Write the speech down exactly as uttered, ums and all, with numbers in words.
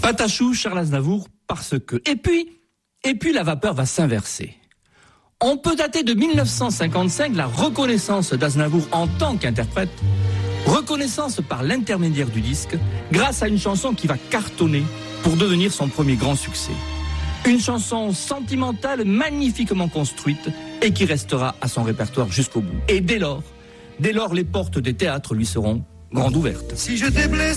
Patachou, Charles Aznavour, parce que. Et puis, et puis la vapeur va s'inverser. On peut dater de dix-neuf cent cinquante-cinq la reconnaissance d'Aznavour en tant qu'interprète, reconnaissance par l'intermédiaire du disque, grâce à une chanson qui va cartonner pour devenir son premier grand succès. Une chanson sentimentale, magnifiquement construite et qui restera à son répertoire jusqu'au bout. Et dès lors, dès lors, les portes des théâtres lui seront grandes ouvertes. Si je t'ai blessé